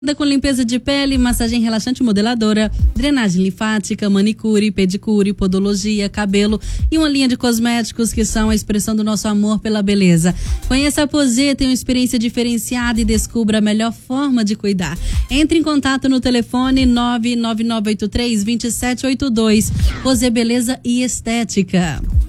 Com limpeza de pele, massagem relaxante modeladora, drenagem linfática, manicure, pedicure, podologia, cabelo e uma linha de cosméticos que são a expressão do nosso amor pela beleza. Conheça a Posê, tenha uma experiência diferenciada e descubra a melhor forma de cuidar. Entre em contato no telefone 99983-2782. Posê Beleza e Estética.